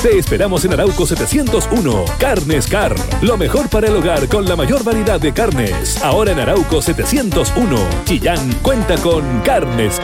Te esperamos en Arauco 701. Carnes Car. Lo mejor para el hogar con la mayor variedad de carnes. Ahora en Arauco 701. Chillán cuenta con Carnes